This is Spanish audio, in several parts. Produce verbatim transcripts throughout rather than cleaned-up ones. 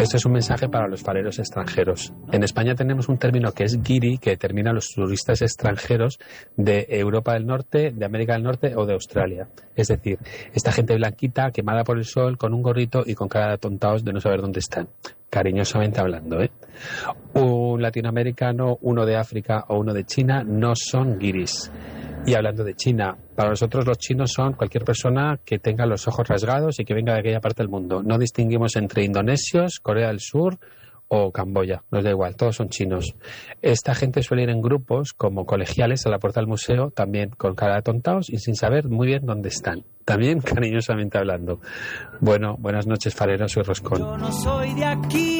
Esto es un mensaje para los fareros extranjeros. En España tenemos un término que es guiri, que determina a los turistas extranjeros de Europa del Norte, de América del Norte o de Australia. Es decir, esta gente blanquita, quemada por el sol, con un gorrito y con cara de atontados de no saber dónde están. Cariñosamente hablando, ¿eh? Un latinoamericano, uno de África o uno de China no son guiris. Y hablando de China, para nosotros los chinos son cualquier persona que tenga los ojos rasgados y que venga de aquella parte del mundo. No distinguimos entre indonesios, Corea del Sur o Camboya, nos da igual, todos son chinos. Esta gente suele ir en grupos como colegiales a la puerta del museo, también con cara de tontaos y sin saber muy bien dónde están. También cariñosamente hablando. Bueno, buenas noches, fareros, soy Roscón. Yo no soy de aquí.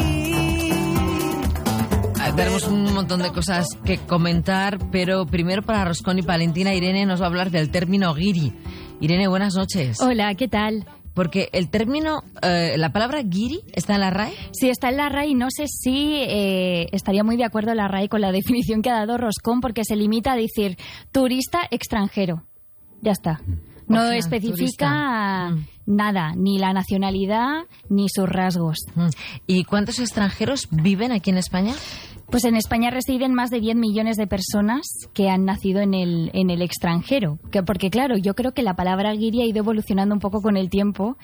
Tenemos un montón de cosas que comentar, pero primero para Roscón y Valentina, Irene nos va a hablar del término guiri. Irene, buenas noches. Hola, ¿qué tal? Porque el término, eh, la palabra guiri, ¿está en la R A E? Sí, está en la R A E y no sé si eh, estaría muy de acuerdo la R A E con la definición que ha dado Roscón, porque se limita a decir turista extranjero. Ya está. No o sea, especifica turista. Nada, ni la nacionalidad ni sus rasgos. ¿Y cuántos extranjeros viven aquí en España? Pues en España residen más de diez millones de personas que han nacido en el, en el extranjero. Que, porque claro, yo creo que la palabra guiri ha ido evolucionando un poco con el tiempo.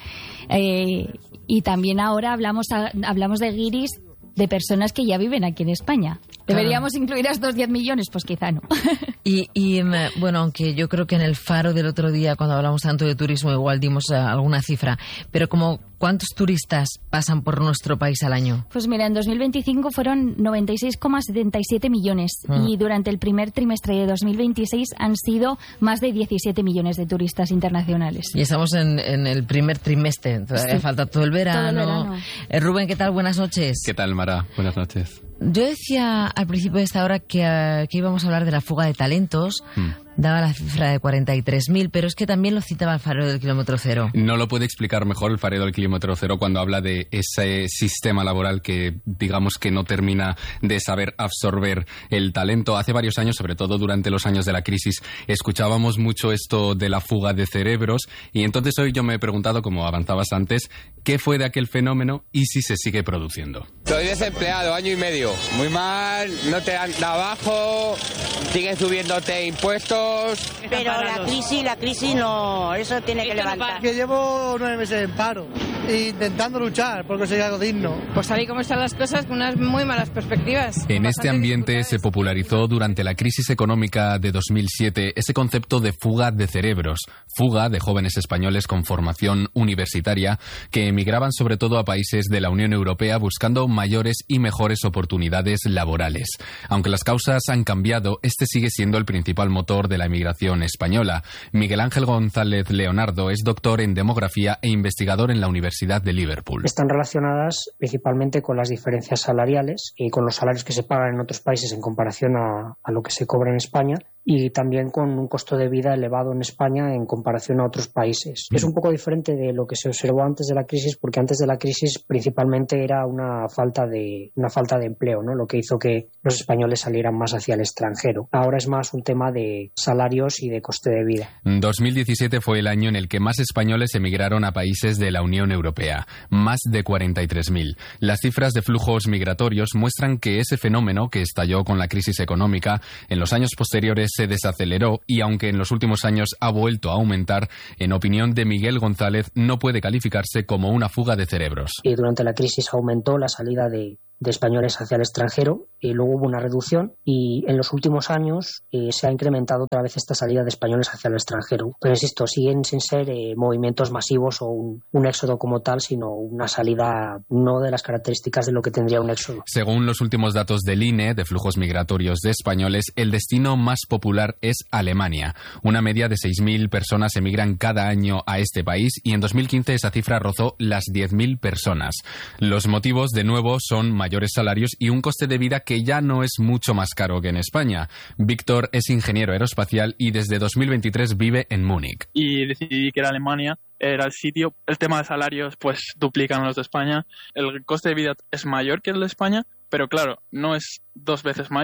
Eh, y también ahora hablamos, a, hablamos de guiris de personas que ya viven aquí en España. ¿Deberíamos claro. incluir a estos diez millones? Pues quizá no. Y, y bueno, aunque yo creo que en el Faro del otro día, cuando hablamos tanto de turismo, igual dimos uh, alguna cifra, pero como ¿cuántos turistas pasan por nuestro país al año? Pues mira, en dos mil veinticinco fueron noventa y seis coma setenta y siete millones mm. y durante el primer trimestre de dos mil veintiséis han sido más de diecisiete millones de turistas internacionales. Y estamos en, en el primer trimestre, todavía sí. falta todo el verano. Todo el verano. Eh, Rubén, ¿qué tal? Buenas noches. ¿Qué tal, Mara? Buenas noches. Yo decía al principio de esta hora que, uh, que íbamos a hablar de la fuga de talentos. Mm. Daba la cifra de cuarenta y tres mil, pero es que también lo citaba el Farero del Kilómetro Cero. No lo puede explicar mejor el Farero del Kilómetro Cero cuando habla de ese sistema laboral que, digamos, que no termina de saber absorber el talento. Hace varios años, sobre todo durante los años de la crisis, escuchábamos mucho esto de la fuga de cerebros y entonces hoy yo me he preguntado, como avanzabas antes, ¿qué fue de aquel fenómeno y si se sigue produciendo? Estoy desempleado, año y medio. Muy mal, no te dan trabajo, siguen subiéndote impuestos. Pero la crisis, la crisis no, eso tiene que levantar. Que llevo nueve meses en paro, intentando luchar por conseguir algo digno. Pues tal y como están las cosas, con unas muy malas perspectivas. En este ambiente se popularizó durante la crisis económica de dos mil siete ese concepto de fuga de cerebros, fuga de jóvenes españoles con formación universitaria que emigraban sobre todo a países de la Unión Europea buscando mayores y mejores oportunidades laborales. Aunque las causas han cambiado, este sigue siendo el principal motor de la emigración española. Miguel Ángel González Leonardo es doctor en demografía e investigador en la Universidad de Liverpool. Están relacionadas principalmente con las diferencias salariales y con los salarios que se pagan en otros países en comparación a, a lo que se cobra en España, y también con un costo de vida elevado en España en comparación a otros países. Mm. Es un poco diferente de lo que se observó antes de la crisis, porque antes de la crisis principalmente era una falta de una falta de empleo, ¿no? Lo que hizo que los españoles salieran más hacia el extranjero. Ahora es más un tema de salarios y de coste de vida. dos mil diecisiete fue el año en el que más españoles emigraron a países de la Unión Europea, más de cuarenta y tres mil. Las cifras de flujos migratorios muestran que ese fenómeno, que estalló con la crisis económica, en los años posteriores se desaceleró y aunque en los últimos años ha vuelto a aumentar, en opinión de Miguel González no puede calificarse como una fuga de cerebros. Y durante la crisis aumentó la salida de de españoles hacia el extranjero, y luego hubo una reducción y en los últimos años eh, se ha incrementado otra vez esta salida de españoles hacia el extranjero. Pero insisto, siguen sin ser eh, movimientos masivos o un, un éxodo como tal, sino una salida no de las características de lo que tendría un éxodo. Según los últimos datos del I N E de flujos migratorios de españoles, el destino más popular es Alemania. Una media de seis mil personas emigran cada año a este país y en dos mil quince esa cifra rozó las diez mil personas. Los motivos, de nuevo, son mayores mayores salarios y un coste de vida que ya no es mucho más caro que en España. Víctor es ingeniero aeroespacial y desde dos mil veintitrés vive en Múnich. Y decidí que era Alemania, era el sitio. El tema de salarios pues duplican los de España. El coste de vida es mayor que el de España, pero claro, no es dos veces mayor.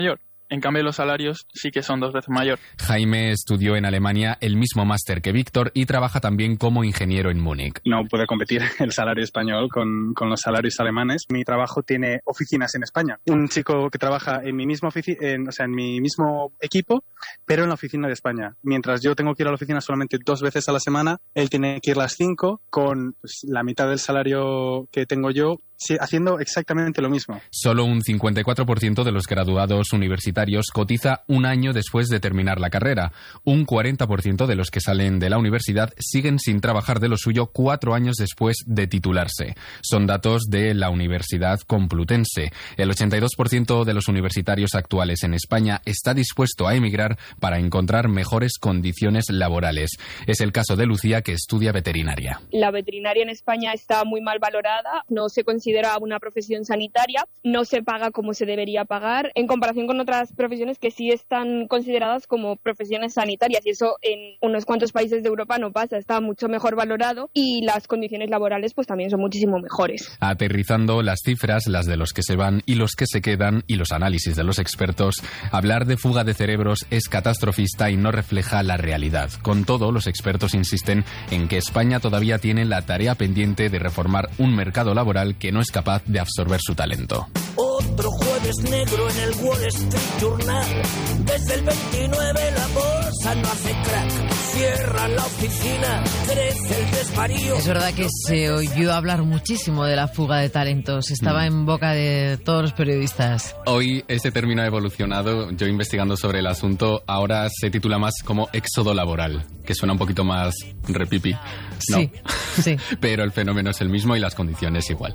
En cambio, los salarios sí que son dos veces mayor. Jaime estudió en Alemania el mismo máster que Víctor y trabaja también como ingeniero en Múnich. No puede competir el salario español con, con los salarios alemanes. Mi trabajo tiene oficinas en España. Un chico que trabaja en mi mismo ofici- en, o sea, en mi mismo equipo, pero en la oficina de España. Mientras yo tengo que ir a la oficina solamente dos veces a la semana, él tiene que ir las cinco con pues, la mitad del salario que tengo yo, sí, haciendo exactamente lo mismo. Solo un cincuenta y cuatro por ciento de los graduados universitarios cotiza un año después de terminar la carrera. Un cuarenta por ciento de los que salen de la universidad siguen sin trabajar de lo suyo cuatro años después de titularse. Son datos de la Universidad Complutense. El ochenta y dos por ciento de los universitarios actuales en España está dispuesto a emigrar para encontrar mejores condiciones laborales. Es el caso de Lucía, que estudia veterinaria. La veterinaria en España está muy mal valorada, no se considera una profesión sanitaria, no se paga como se debería pagar en comparación con otras profesiones que sí están consideradas como profesiones sanitarias, y eso en unos cuantos países de Europa no pasa, está mucho mejor valorado y las condiciones laborales pues también son muchísimo mejores. Aterrizando las cifras, las de los que se van y los que se quedan, y los análisis de los expertos, hablar de fuga de cerebros es catastrofista y no refleja la realidad. Con todo, los expertos insisten en que España todavía tiene la tarea pendiente de reformar un mercado laboral que no es capaz de absorber su talento. Otro jueves negro en el Wall Street Journal. Desde el veintinueve la bolsa no hace crack. Cierran la oficina, crece el desvarío. Es verdad que se oyó hablar muchísimo de la fuga de talentos. Estaba mm. en boca de todos los periodistas. Hoy ese término ha evolucionado. Yo investigando sobre el asunto, ahora se titula más como éxodo laboral, que suena un poquito más repipi. No. Sí, sí. Pero el fenómeno es el mismo y las condiciones igual.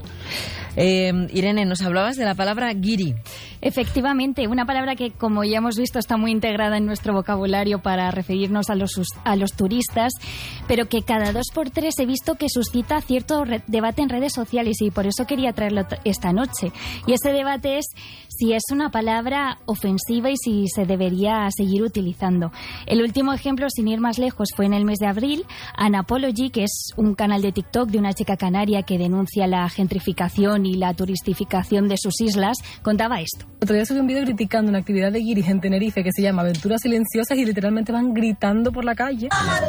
Eh, Irene, nos hablabas de la palabra guiri. Efectivamente, una palabra que, como ya hemos visto, está muy integrada en nuestro vocabulario para referirnos a los, a los turistas, pero que cada dos por tres he visto que suscita cierto re- debate en redes sociales, y por eso quería traerlo t- esta noche. Y ese debate es si es una palabra ofensiva y si se debería seguir utilizando. El último ejemplo, sin ir más lejos, fue en el mes de abril. Anapology, que es un canal de TikTok de una chica canaria que denuncia la gentrificación y la turistificación de sus islas, contaba esto. Otro día subí un vídeo criticando una actividad de guiris en Tenerife que se llama Aventuras Silenciosas y literalmente van gritando por la calle.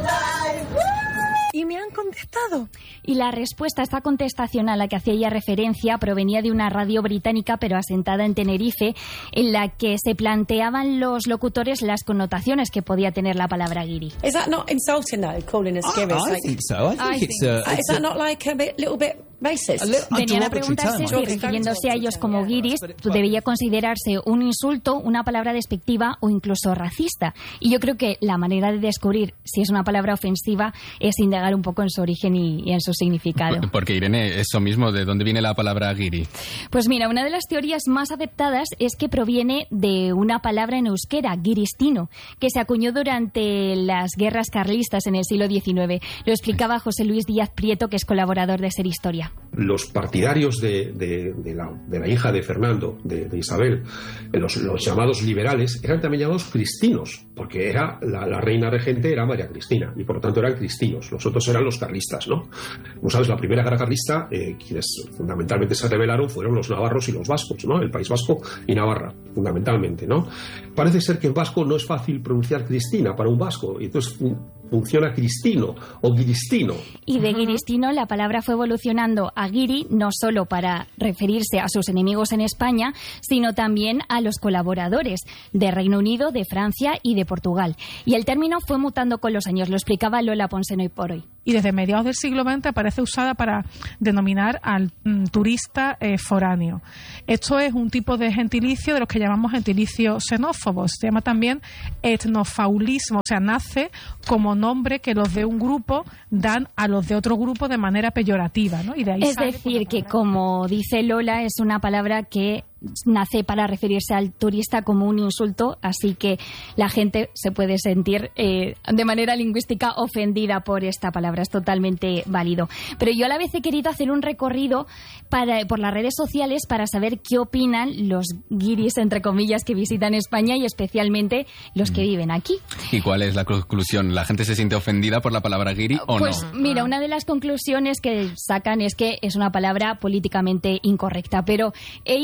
Y me han contestado. Y la respuesta a esta contestación a la que hacía ella referencia provenía de una radio británica pero asentada en Tenerife, en la que se planteaban los locutores las connotaciones que podía tener la palabra guiri. Is that not insulting though, calling us guiris? I, I think so. I think I it's think a, Is that not like a bit, little bit racist? Venían a preguntarse si, refiriéndose a ellos como guiris, debía considerarse un insulto, una palabra despectiva o incluso racista. Y yo creo que la manera de descubrir si es una palabra ofensiva es indagar un poco en su origen y, y en su significado. Porque, Irene, eso mismo, ¿de dónde viene la palabra guiri? Pues mira, una de las teorías más aceptadas es que proviene de una palabra en euskera, guiristino, que se acuñó durante las guerras carlistas en el siglo diecinueve. Lo explicaba José Luis Díaz Prieto, que es colaborador de Ser Historia. Los partidarios de, de, de, la, de la hija de Fernando, de, de Isabel, los, los llamados liberales, eran también llamados cristinos, porque era la, la reina regente era María Cristina, y por lo tanto eran cristinos. Los otros eran los carlistas, ¿no? Como sabes, la primera guerra carlista, eh, quienes fundamentalmente se rebelaron fueron los navarros y los vascos, ¿no? El País Vasco y Navarra, fundamentalmente, ¿no? Parece ser que en vasco no es fácil pronunciar Cristina para un vasco, y entonces fun- funciona cristino o guiristino. Y de guiristino la palabra fue evolucionando a guiri, no solo para referirse a sus enemigos en España, sino también a los colaboradores de Reino Unido, de Francia y de Portugal. Y el término fue mutando con los años, lo explicaba Lola Ponseno y por hoy. Y desde mediados del siglo veinte aparece usada para denominar al mm, turista eh, foráneo. Esto es un tipo de gentilicio de los que llamamos gentilicio xenófobos. Se llama también etnofaulismo, o sea, nace como nombre que los de un grupo dan a los de otro grupo de manera peyorativa, ¿no? Y de ahí es sale, decir, que como dice Lola, es una palabra que nace para referirse al turista como un insulto, así que la gente se puede sentir eh, de manera lingüística ofendida por esta palabra, es totalmente válido. Pero yo a la vez he querido hacer un recorrido para, por las redes sociales para saber qué opinan los guiris, entre comillas, que visitan España y especialmente los que viven aquí. ¿Y cuál es la conclusión? ¿La gente se siente ofendida por la palabra guiri o pues, no? Pues mira, una de las conclusiones que sacan es que es una palabra políticamente incorrecta, pero he identificado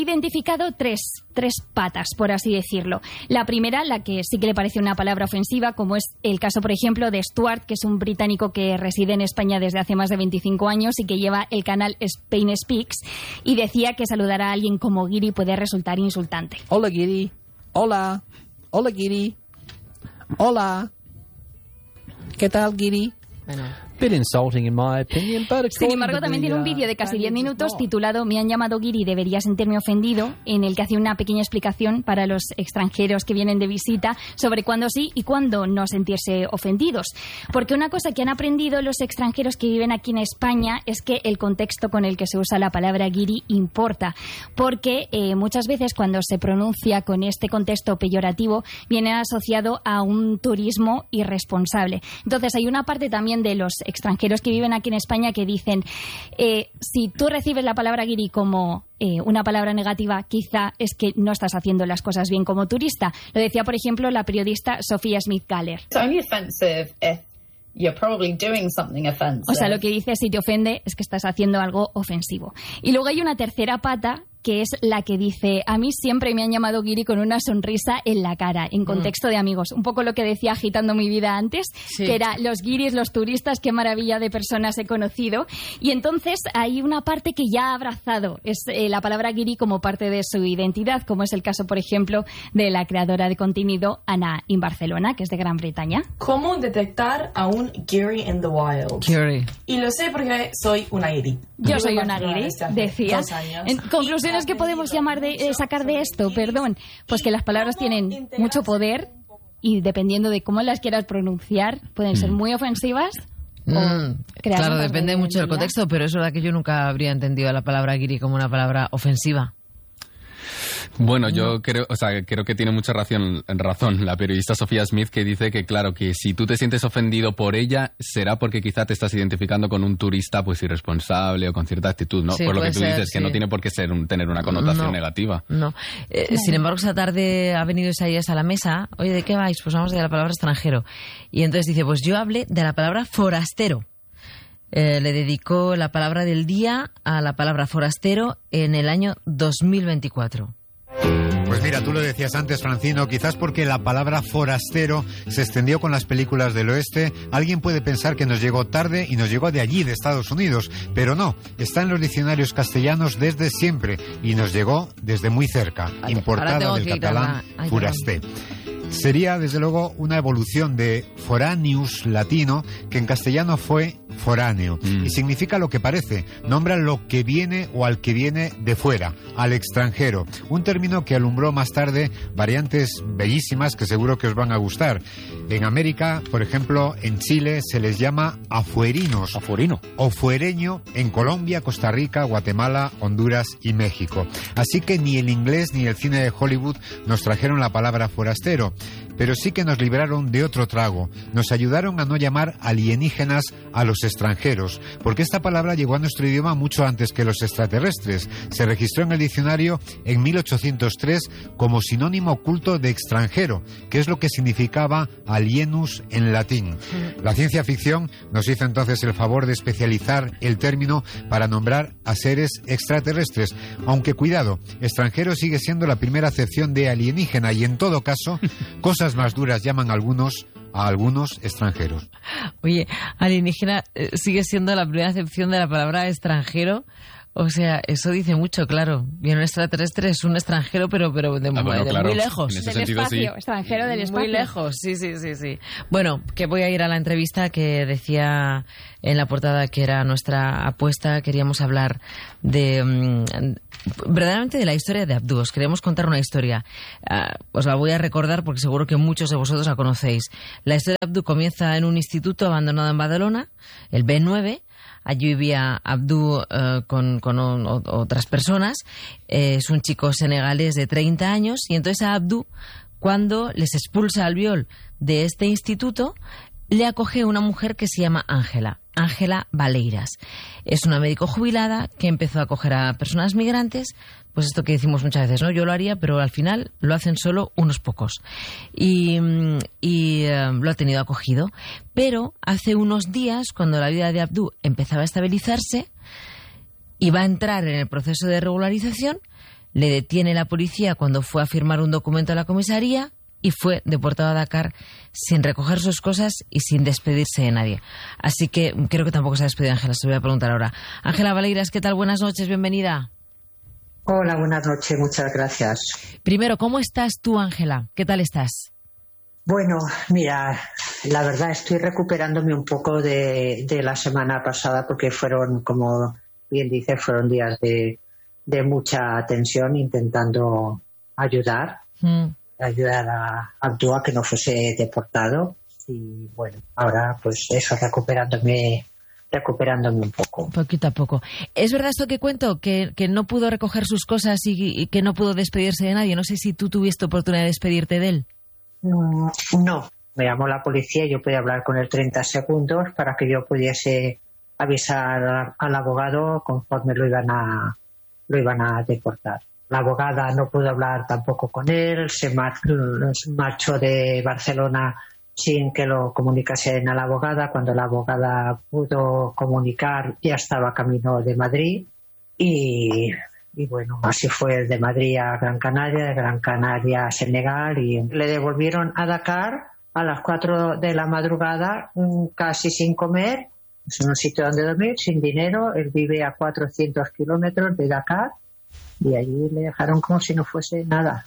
indicado tres, tres patas, por así decirlo. La primera, la que sí que le parece una palabra ofensiva, como es el caso, por ejemplo, de Stuart, que es un británico que reside en España desde hace más de veinticinco años y que lleva el canal Spain Speaks, y decía que saludar a alguien como guiri puede resultar insultante. Hola, guiri. Hola. Hola, guiri. Hola. ¿Qué tal, guiri? Bueno. Bit insulting in my opinion, but Sin embargo, también tiene un vídeo de casi diez minutos titulado "Me han llamado guiri, debería sentirme ofendido", en el que hace una pequeña explicación para los extranjeros que vienen de visita sobre cuándo sí y cuándo no sentirse ofendidos. Porque una cosa que han aprendido los extranjeros que viven aquí en España es que el contexto con el que se usa la palabra guiri importa. Porque eh, muchas veces cuando se pronuncia con este contexto peyorativo viene asociado a un turismo irresponsable. Entonces hay una parte también de los extranjeros que viven aquí en España que dicen, eh, si tú recibes la palabra guiri como eh, una palabra negativa, quizá es que no estás haciendo las cosas bien como turista. Lo decía, por ejemplo, la periodista Sofía Smith-Galler. You're probably doing something offensive. O sea, lo que dice, si te ofende, es que estás haciendo algo ofensivo. Y luego hay una tercera pata, que es la que dice, a mí siempre me han llamado guiri con una sonrisa en la cara, en contexto mm. de amigos. Un poco lo que decía Agitando mi vida antes, sí. que era los guiris, los turistas, qué maravilla de personas he conocido. Y entonces hay una parte que ya ha abrazado es eh, la palabra guiri como parte de su identidad, como es el caso, por ejemplo, de la creadora de contenido Ana in Barcelona, que es de Gran Bretaña. ¿Cómo detectar a un guiri in the wild? Guiri. Y lo sé porque soy una guiri. Yo soy una guiri, decía. En conclusiones que podemos llamar de, eh, sacar de esto, perdón, pues que las palabras tienen mucho poder y dependiendo de cómo las quieras pronunciar, pueden ser muy ofensivas. Mm, claro, depende de mucho del contexto, pero es verdad que yo nunca habría entendido la palabra guiri como una palabra ofensiva. Bueno, yo creo, o sea, creo que tiene mucha razón, razón la periodista Sofía Smith, que dice que, claro, que si tú te sientes ofendido por ella, será porque quizá te estás identificando con un turista pues irresponsable o con cierta actitud, ¿no? Sí, por lo que tú ser, dices, sí. que no tiene por qué ser un, tener una connotación no, negativa. No. Eh, sin embargo, esta tarde ha venido Isaías a la mesa. Oye, ¿de qué vais? Pues vamos de la palabra extranjero. Y entonces dice, pues yo hablé de la palabra forastero. Eh, le dedicó la palabra del día a la palabra forastero en el año dos mil veinticuatro. Pues mira, tú lo decías antes, Francino, quizás porque la palabra forastero se extendió con las películas del oeste, alguien puede pensar que nos llegó tarde y nos llegó de allí, de Estados Unidos, pero no, está en los diccionarios castellanos desde siempre y nos llegó desde muy cerca, importada del catalán forasté. Sería, desde luego, una evolución de foraneus latino, que en castellano fue foráneo, mm. y significa lo que parece, nombra lo que viene o al que viene de fuera, al extranjero, un término que alumbró más tarde variantes bellísimas que seguro que os van a gustar. En América, por ejemplo, en Chile se les llama afuerinos, afuerino, o fuereño en Colombia, Costa Rica, Guatemala, Honduras y México. Así que ni el inglés ni el cine de Hollywood nos trajeron la palabra forastero, pero sí que nos libraron de otro trago. Nos ayudaron a no llamar alienígenas a los extranjeros, porque esta palabra llegó a nuestro idioma mucho antes que los extraterrestres. Se registró en el diccionario en mil ochocientos tres como sinónimo oculto de extranjero, que es lo que significaba alienus en latín. La ciencia ficción nos hizo entonces el favor de especializar el término para nombrar a seres extraterrestres, aunque cuidado, extranjero sigue siendo la primera acepción de alienígena y en todo caso, cosas más duras llaman algunos a algunos extranjeros. Oye, alienígena eh, sigue siendo la primera acepción de la palabra extranjero. O sea, eso dice mucho, claro. Bien, un extraterrestre es un extranjero, pero, pero de, ah, bueno, de claro, muy lejos. Del sentido, espacio, sí. Extranjero del espacio. Muy lejos, sí, sí, sí, sí. Bueno, que voy a ir a la entrevista que decía en la portada que era nuestra apuesta. Queríamos hablar de, um, verdaderamente de la historia de Abdú. Os queremos contar una historia. Uh, os la voy a recordar porque seguro que muchos de vosotros la conocéis. La historia de Abdú comienza en un instituto abandonado en Badalona, el B nueve. Allí vivía Abdú uh, con, con o, o, otras personas. Eh, es un chico senegalés de treinta años. Y entonces a Abdú, cuando les expulsa al viol de este instituto, le acoge una mujer que se llama Ángela. Ángela Valeiras. Es una médico jubilada que empezó a acoger a personas migrantes. Pues esto que decimos muchas veces, ¿no? Yo lo haría, pero al final lo hacen solo unos pocos. Y, y eh, lo ha tenido acogido. Pero hace unos días, cuando la vida de Abdú empezaba a estabilizarse y va a entrar en el proceso de regularización, le detiene la policía cuando fue a firmar un documento a la comisaría y fue deportado a Dakar sin recoger sus cosas y sin despedirse de nadie. Así que creo que tampoco se ha despedido Ángela, se lo voy a preguntar ahora. Ángela Valeiras, ¿qué tal? Buenas noches, bienvenida. Hola, buenas noches, muchas gracias. Primero, ¿cómo estás tú, Ángela? ¿Qué tal estás? Bueno, mira, la verdad estoy recuperándome un poco de, de la semana pasada porque fueron, como bien dice, fueron días de, de mucha tensión intentando ayudar. Mm. ayudar a Abdú a que no fuese deportado y bueno, ahora pues eso, recuperándome recuperándome un poco. Poquito a poco. ¿Es verdad esto que cuento? Que, que no pudo recoger sus cosas y, y que no pudo despedirse de nadie. No sé si tú tuviste oportunidad de despedirte de él. Mm, no, me llamó la policía y yo pude hablar con él treinta segundos para que yo pudiese avisar a, al abogado conforme lo iban a lo iban a deportar. La abogada no pudo hablar tampoco con él, se marchó de Barcelona sin que lo comunicasen a la abogada. Cuando la abogada pudo comunicar, ya estaba camino de Madrid y, y bueno, así fue de Madrid a Gran Canaria, de Gran Canaria a Senegal y le devolvieron a Dakar a las cuatro de la madrugada, casi sin comer, es un sitio donde dormir, sin dinero. Él vive a cuatrocientos kilómetros de Dakar. Y allí le dejaron como si no fuese nada.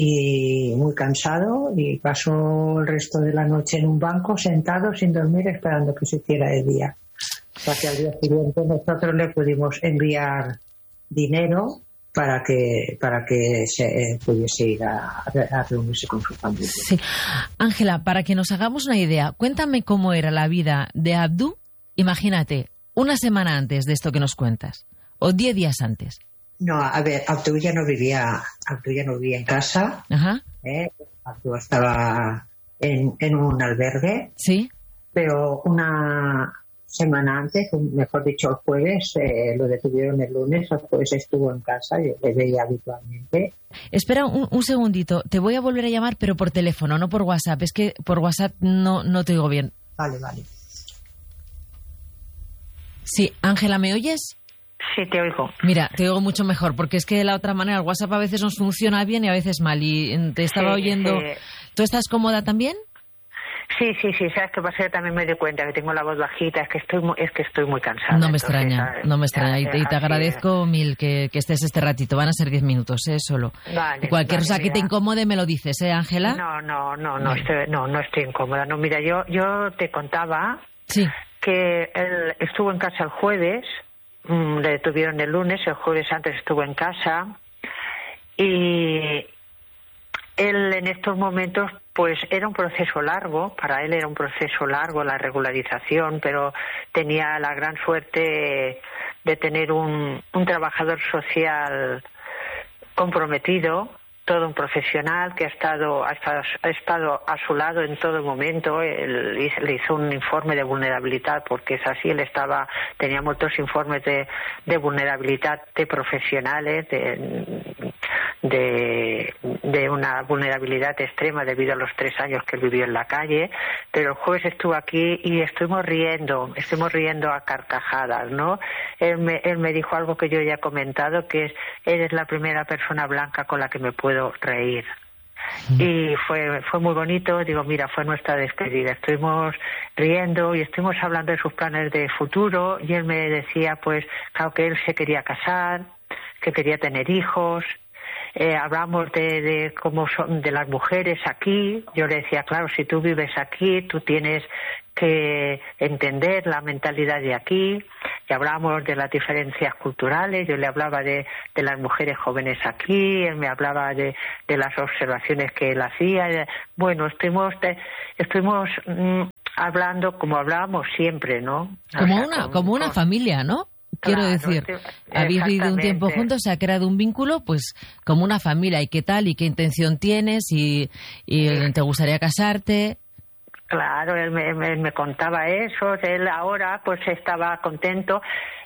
Y muy cansado y pasó el resto de la noche en un banco sentado sin dormir esperando que se hiciera el día. Hasta el día siguiente nosotros le pudimos enviar dinero para que para que se pudiese ir a, a reunirse con su familia. Sí. Ángela, para que nos hagamos una idea, cuéntame cómo era la vida de Abdú, imagínate, una semana antes de esto que nos cuentas, o diez días antes. No, a ver, Abdú ya no vivía, Abdú ya no vivía en casa. Ajá. ¿eh? Abdú estaba en, en un albergue. Sí. Pero una semana antes, mejor dicho el jueves, eh, lo detuvieron el lunes, el jueves estuvo en casa, yo le veía habitualmente. Espera un, un segundito, te voy a volver a llamar, pero por teléfono, no por WhatsApp. Es que por WhatsApp no, no te oigo bien. Vale, vale. Sí, Ángela, ¿me oyes? Sí, te oigo. Mira, te oigo mucho mejor, porque es que de la otra manera el WhatsApp a veces nos funciona bien y a veces mal. Y te estaba sí, oyendo... Sí. ¿Tú estás cómoda también? Sí, sí, sí. ¿Sabes qué pasa? Yo también me di cuenta que tengo la voz bajita. Es que estoy muy, es que estoy muy cansada. No me entonces, extraña, ¿sabes? no me extraña. Y te, y te agradezco es. mil que, que estés este ratito. Van a ser diez minutos, ¿eh? Solo. Vale. Cualquier vale, cosa que mira. te incomode me lo dices, ¿eh, Ángela? No, no, no, no, vale. estoy, no, no estoy incómoda. No, mira, yo, yo te contaba sí. que él estuvo en casa el jueves. Le detuvieron el lunes, el jueves antes estuvo en casa y él en estos momentos pues era un proceso largo, para él era un proceso largo la regularización, pero tenía la gran suerte de tener un, un trabajador social comprometido, todo un profesional que ha estado, ha estado ha estado a su lado en todo momento. Él le hizo un informe de vulnerabilidad porque es así, él estaba tenía muchos informes de, de vulnerabilidad de profesionales de, de de una vulnerabilidad extrema debido a los tres años que él vivió en la calle, pero el jueves estuvo aquí y estuvimos riendo estuvimos riendo a carcajadas, ¿no? Él me, él me dijo algo que yo ya he comentado, que es: eres la primera persona blanca con la que me puedo reír. Y fue fue muy bonito. Digo, mira, fue nuestra despedida. Estuvimos riendo y estuvimos hablando de sus planes de futuro y él me decía, pues, claro, que él se quería casar, que quería tener hijos. Eh, hablamos de, de cómo son de las mujeres aquí. Yo le decía, claro, si tú vives aquí, tú tienes que entender la mentalidad de aquí. Y hablamos de las diferencias culturales. Yo le hablaba de, de las mujeres jóvenes aquí, él me hablaba de, de las observaciones que él hacía. Bueno, estuvimos, de, estuvimos mmm, hablando como hablábamos siempre, ¿no? Como, o sea, una, con, como una con... familia, ¿no? Quiero Claro, decir, sí, habéis vivido un tiempo juntos, se ha creado un vínculo, pues como una familia. ¿Y qué tal? ¿Y qué intención tienes? ¿Y, y sí. te gustaría casarte? Claro, él me, me, me contaba eso. Él ahora pues estaba contento.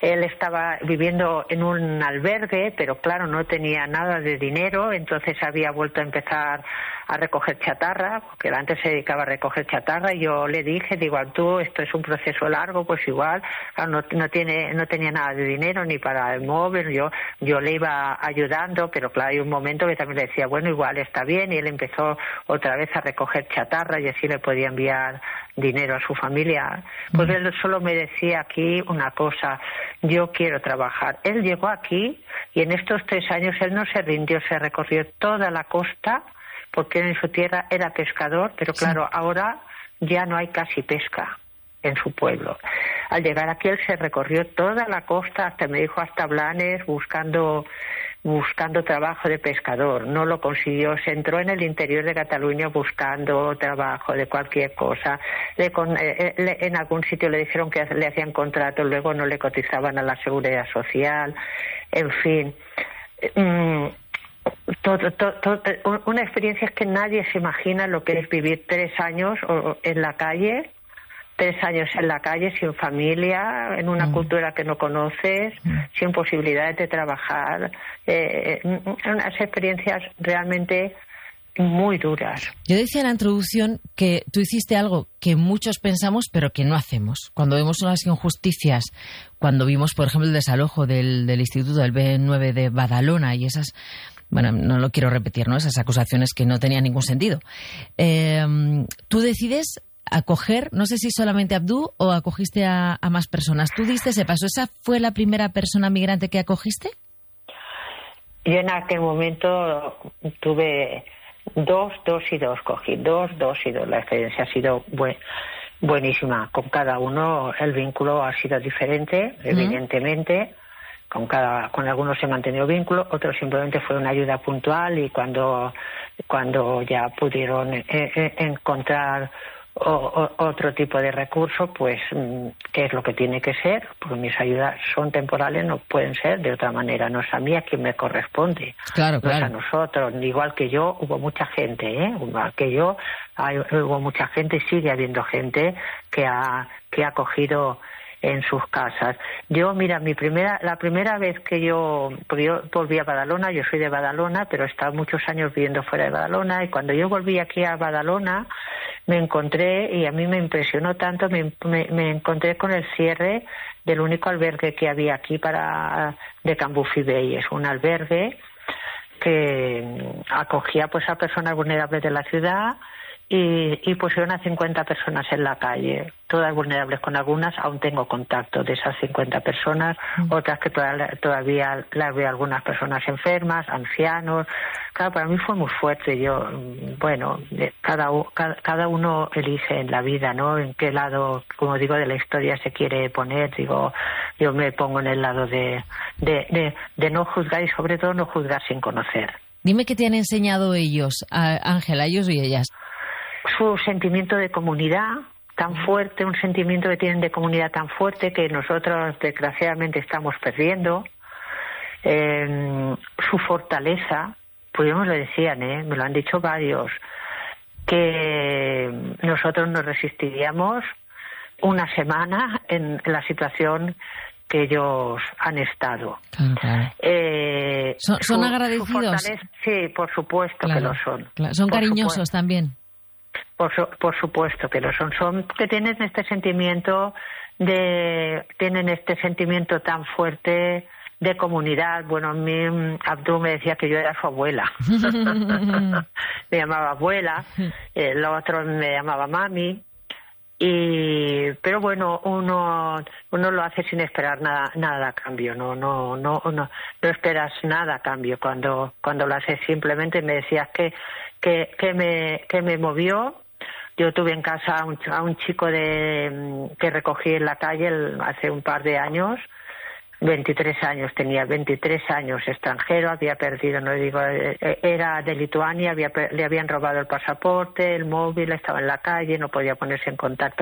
Él estaba viviendo en un albergue, pero claro, no tenía nada de dinero, entonces había vuelto a empezar a recoger chatarra, porque él antes se dedicaba a recoger chatarra, y yo le dije, digo, tú, esto es un proceso largo, pues igual, claro, no, no tiene, no tenía nada de dinero ni para el móvil, yo, yo le iba ayudando, pero claro, hay un momento que también le decía, bueno, igual está bien, y él empezó otra vez a recoger chatarra y así le podía enviar dinero a su familia. Pues él solo me decía aquí una cosa, yo quiero trabajar. Él llegó aquí y en estos tres años él no se rindió, se recorrió toda la costa, porque en su tierra era pescador, pero claro, sí. Ahora ya no hay casi pesca en su pueblo. Al llegar aquí él se recorrió toda la costa, hasta me dijo hasta Blanes, buscando buscando trabajo de pescador. No lo consiguió, se entró en el interior de Cataluña buscando trabajo de cualquier cosa. Le con, eh, le, en algún sitio le dijeron que le hacían contrato, luego no le cotizaban a la seguridad social. En fin, mm, todo, todo, todo, una experiencia es que nadie se imagina lo que es vivir tres años en la calle, tres años en la calle sin familia, en una mm. cultura que no conoces, mm. sin posibilidades de trabajar, eh, unas experiencias realmente muy duras. Yo decía en la introducción que tú hiciste algo que muchos pensamos pero que no hacemos. Cuando vemos unas injusticias, cuando vimos, por ejemplo, el desalojo del, del Instituto del B nueve de Badalona y esas, bueno, no lo quiero repetir, ¿no? Esas acusaciones que no tenían ningún sentido. Eh, tú decides acoger, no sé si solamente a Abdú o acogiste a, a más personas. ¿Tú diste ese paso? ¿Esa fue la primera persona migrante que acogiste? Yo en aquel momento tuve dos, dos y dos, cogí dos, dos y dos. La experiencia ha sido buen, buenísima. Con cada uno el vínculo ha sido diferente, uh-huh. evidentemente. Con cada, con algunos se mantenió vínculo, otros simplemente fue una ayuda puntual y cuando, cuando ya pudieron eh, eh, encontrar O, o, otro tipo de recurso, pues que es lo que tiene que ser, porque mis ayudas son temporales, no pueden ser de otra manera, no es a mí a quien me corresponde, claro, no claro. es a nosotros, igual que yo hubo mucha gente, ¿eh? igual que yo hay, hubo mucha gente y sigue habiendo gente que ha que ha acogido en sus casas. Yo, mira, mi primera, la primera vez que yo, porque yo volví a Badalona, yo soy de Badalona, pero he estado muchos años viviendo fuera de Badalona, y cuando yo volví aquí a Badalona, me encontré, y a mí me impresionó tanto, me, me, me encontré con el cierre del único albergue que había aquí para de Cambufi Bay. Es un albergue que acogía pues a personas vulnerables de la ciudad, y, y pusieron a cincuenta personas en la calle, todas vulnerables. Con algunas aún tengo contacto de esas cincuenta personas, mm. otras que todavía, todavía las veo, algunas personas enfermas, ancianos. Claro, para mí fue muy fuerte. Yo, bueno, cada, cada, cada uno elige en la vida, ¿no? En qué lado, como digo, de la historia se quiere poner. Digo, yo me pongo en el lado de, de, de, de no juzgar, y sobre todo no juzgar sin conocer. Dime qué te han enseñado ellos, Ángela, ellos y ellas. Su sentimiento de comunidad tan fuerte, un sentimiento que tienen de comunidad tan fuerte que nosotros desgraciadamente estamos perdiendo. Eh, su fortaleza, pues ellos me lo decían, ¿eh? me lo han dicho varios, que nosotros nos resistiríamos una semana en la situación que ellos han estado. Claro, claro. Eh, ¿Son, son su, agradecidos? Su sí, por supuesto claro, que lo son. Claro. ¿Son por cariñosos supuesto. también? Por, su, por supuesto que lo son, son que tienen este sentimiento de tienen este sentimiento tan fuerte de comunidad. Bueno, a mí Abdú me decía que yo era su abuela. Me llamaba abuela, el otro me llamaba mami. Y pero bueno, uno uno lo hace sin esperar nada nada a cambio, no no no no no esperas nada a cambio cuando cuando lo haces. Simplemente me decías que que que me que me movió. Yo tuve en casa a un, a un chico de que recogí en la calle el, hace un par de años, veintitrés años tenía, veintitrés años, extranjero, había perdido, no digo, era de Lituania, había, le habían robado el pasaporte, el móvil, estaba en la calle, no podía ponerse en contacto